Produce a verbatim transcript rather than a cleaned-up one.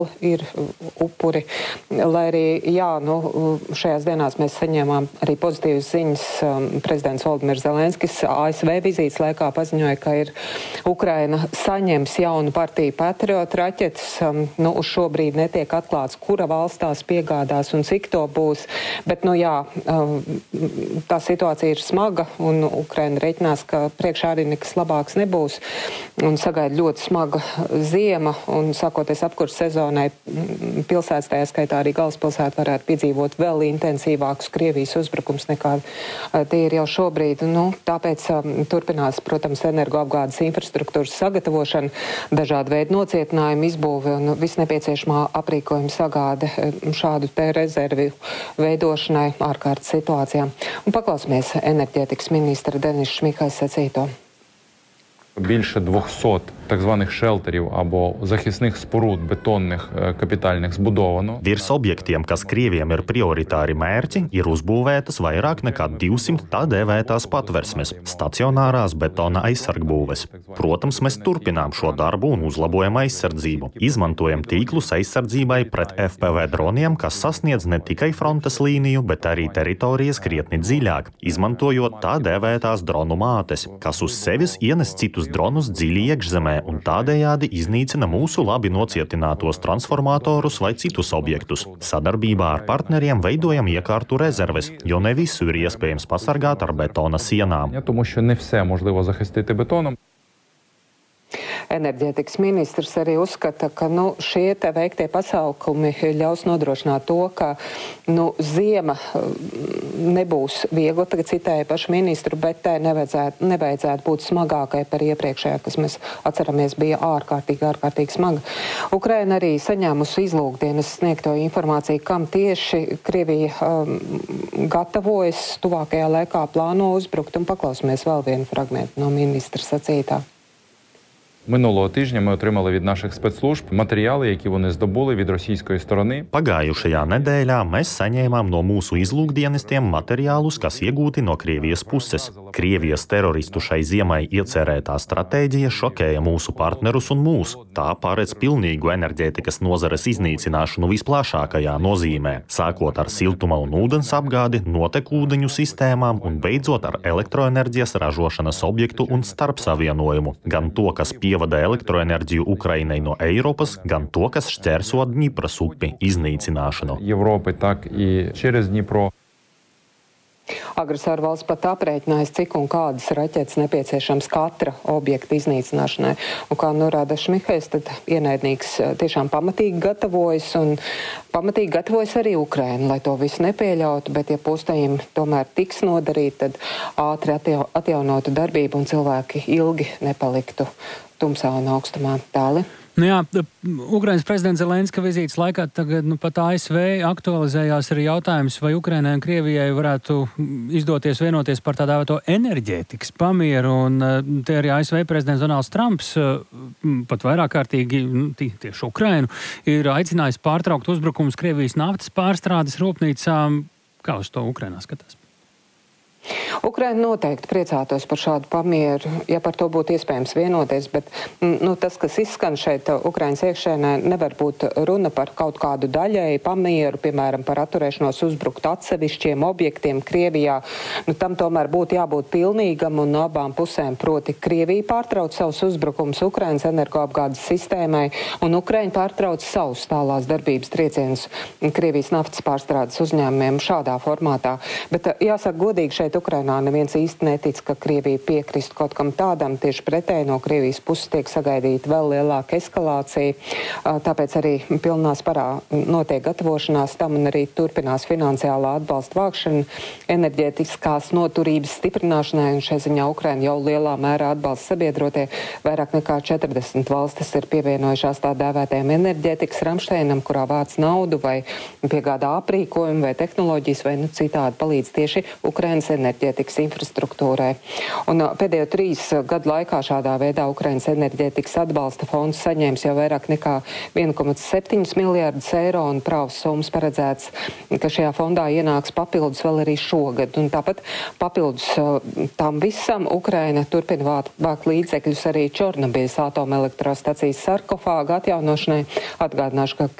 ir upuri, lai arī, jā, nu, šajās dienās mēs saņēmām arī pozitīvas ziņas. Prezidents Voldimirs Zelenskis A S V vizītes laikā paziņoja, ka ir Ukraina saņems jaunu partiju Patriot raķetes. Nu, uz šo brīdi netiek atklāts, kura valsts tās piegādās un cik to būs, bet, nu, jā, tā situācija ir smaga un Ukraina reiķinās, ka priekšā arī nekas labāks nebūs un sagaida ļoti smaga ziema un sākoties apkurss sezonai pilsētas, tajā skaitā arī galvaspilsēta, varētu piedzīvot vēl intensīvākus Krievijas uzbrukums nekā tie ir jau šobrīd. Nu, tāpēc um, turpinās, protams, energoapgādes infrastruktūras sagatavošana, dažādi veidi nocietinājumu izbūve un visnepieciešamā aprīkojuma sagāde šādu te rezervi veidošanai ārkārtas situācijām. Un paklausamies enerģētikas ministra Denisa Šmihas sacīto. Більше двохсот так званих шелтерів або захисних споруд бетонних капітальних збудовано. Virs objektiem, kas Krieviem ir prioritāri mērķi, ir uzbūvētas vairāk nekā divsimt tā dēvētās patversmes, stacionārās betona aizsargbūves. Protams, mēs turpinām šo darbu un uzlabojam aizsardzību. Izmantojam tīklus aizsardzībai pret F P V droniem, kas sasniedz ne tikai frontes līniju, bet arī teritorijas krietni dziļāk, izmantojot tā dēvētās dronu mātes, kas uz sevis ienes citus dronus dziļi iekšzemē un tādējādi iznīcina mūsu labi nocietinātos transformatorus vai citus objektus. Sadarbībā ar partneriem veidojam iekārtu rezerves, jo ne visu ir iespējams pasargāt ar betona sienām. Тому що не все можливо захистити бетоном. Enerģētikas ministrs arī uzskata, ka nu, šie te veiktie pasākumi ļaus nodrošināt to, ka nu, ziema nebūs viegla, tagad citēja pašu ministru, bet tai nevajadzētu, nevajadzētu būt smagākai par iepriekšējā, kas mēs atceramies bija ārkārtīgi, ārkārtīgi smaga. Ukraina arī saņēmusi izlūkdienas sniegto informāciju, kam tieši Krievija um, gatavojas tuvākajā laikā plāno uzbrukt, un paklausamies vēl vienu fragmentu no ministra sacītā. Минулого тижня ми отримали від наших спецслужб матеріали, які вони здобули від російської сторони. Pagājušajā nedēļā mēs saņēmām no mūsu izlūkdienestiem materiālus, kas iegūti no Krievijas puses. Krievijas teroristu šai ziemai iecerētā stratēģija šokēja mūsu partnerus un mūs. Tā paredz pilnīgu enerģētikas nozares iznīcināšanu visplašākajā nozīmē, sākot ar siltuma un ūdens apgādi, notekūdeņu sistēmām un beidzot ar elektroenerģijas ražošanas objektu un starpsavienojumu, gan to, kas pie ievada elektroenerģiju Ukrainai no Eiropas, gan to, kas šķērso Dņipras upi iznīcināšanu. Европы, так и через Дніпро. Agresoru valsts pat aprēķinājis, cik un kādas raķetes nepieciešams katra objekta iznīcināšanai. Un kā norāda Šmihais, tad ienaidnieks tiešām pamatīgi gatavojas un pamatīgi gatavojas arī Ukraina, lai to visu nepieļautu, bet ja postajiem tomēr tiks nodarīt, tad ātri atjaunotu darbību un cilvēki ilgi nepaliktu tumsā un augstumā. Tāli. Nu jā, Ukrainas prezidents Zelenska vizītes laikā tagad nu, pat A S V aktualizējās arī jautājums, vai Ukrainai un Krievijai varētu izdoties vienoties par tā dēvēto enerģētikas pamieru, un te arī A S V prezidents Donalds Trumps pat vairāk kārtīgi tieši Ukrainu ir aicinājis pārtraukt uzbrukumus Krievijas naftas pārstrādes rūpnīcām. Kā uz to Ukrainā skatās? Ukraina noteikti priecātos par šādu pamieru, ja par to būtu iespējams vienoties, bet nu, tas, kas izskan šeit Ukrainas iekšēnē, nevar būt runa par kaut kādu daļēju pamieru, piemēram, par atturēšanos uzbrukt atsevišķiem objektiem Krievijā. Nu, tam tomēr būtu jābūt pilnīgam un no abām pusēm, proti Krievija pārtrauc savus uzbrukumus Ukrainas energoapgādes sistēmai un Ukraina pārtrauc savus tālās darbības triecienus Krievijas naftas pārstrādes uzņēmumiem šādā formātā. Bet jāsaka godīgi, šeit Ukrainā neviens īsti netic, ka Krievija piekrist kaut kam tādam. Tieši pretēji no Krievijas puses tiek sagaidīta vēl lielāka eskalācija. Tāpēc arī pilnā sparā notiek gatavošanās tam un arī turpinās finansiālā atbalsta vākšana enerģētiskās noturības stiprināšanai. Un šai ziņā Ukraina jau lielā mērā atbalsta sabiedrotie. Vairāk nekā četrdesmit valstis ir pievienojušās tā dēvētajam enerģētikas Ramšteinam, kurā vāc naudu vai piegādā aprīkojumu vai tehnoloģijas vai nu, citādi palīdz tieši Ukrainas enerģētikas enerģētikas infrastruktūrai. Un pēdējo trīs gadu laikā šādā veidā Ukrainas enerģētikas atbalsta fonds saņēmis jau vairāk nekā viens komats septiņi miljārdus eiro un prāvas summas paredzēts, ka šajā fondā ienāks papildus vēl arī šogad. Un tāpat papildus tam visam Ukraina turpina vākt, vākt līdzekļus arī Čornobīļas atomelektrostacijas sarkofāga atjaunošanai. Atgādināšu, ka